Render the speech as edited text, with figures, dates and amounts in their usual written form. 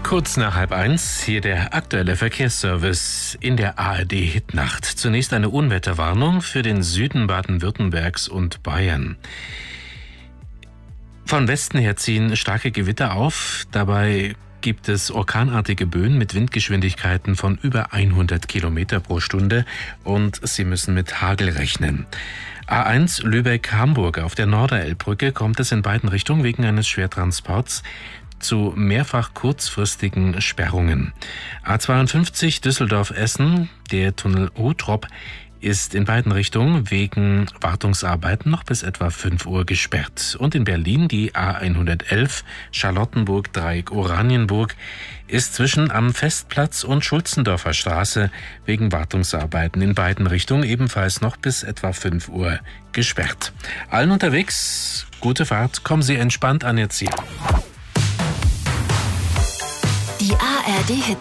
Kurz nach 12:30, hier der aktuelle Verkehrsservice in der ARD-Hitnacht. Zunächst eine Unwetterwarnung für den Süden Baden-Württembergs und Bayern. Von Westen her ziehen starke Gewitter auf. Dabei gibt es orkanartige Böen mit Windgeschwindigkeiten von über 100 Kilometer pro Stunde und Sie müssen mit Hagel rechnen. A1 Lübeck-Hamburg. Auf der Norderelbbrücke kommt es in beiden Richtungen wegen eines Schwertransports zu mehrfach kurzfristigen Sperrungen. A52 Düsseldorf-Essen, der Tunnel Huttrop, ist in beiden Richtungen wegen Wartungsarbeiten noch bis etwa 5 Uhr gesperrt. Und in Berlin die A111 Charlottenburg-Dreieck-Oranienburg ist zwischen am Festplatz und Schulzendorfer Straße wegen Wartungsarbeiten in beiden Richtungen ebenfalls noch bis etwa 5 Uhr gesperrt. Allen unterwegs, gute Fahrt, kommen Sie entspannt an Ihr Ziel. Die ARD